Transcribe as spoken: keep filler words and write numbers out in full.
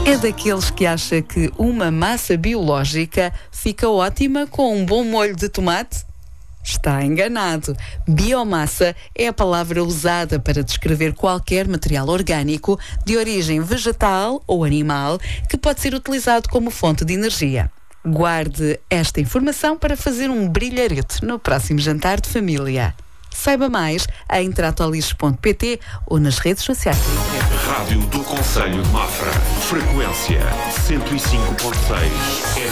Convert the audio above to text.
É daqueles que acha que uma massa biológica fica ótima com um bom molho de tomate? Está enganado. Biomassa é a palavra usada para descrever qualquer material orgânico de origem vegetal ou animal que pode ser utilizado como fonte de energia. Guarde esta informação para fazer um brilharete no próximo jantar de família. Saiba mais em tratolixo ponto pt ou nas redes sociais da empresa. Rádio do Concelho de Mafra. Frequência cento e cinco ponto seis.